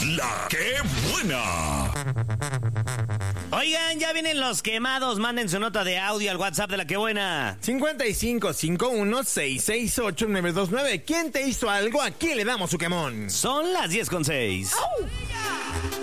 La que buena. Oigan, ya vienen los quemados. Manden su nota de audio al WhatsApp de La que buena. 5551-668-929. ¿Quién te hizo algo? Aquí le damos su quemón. Son las 10:06.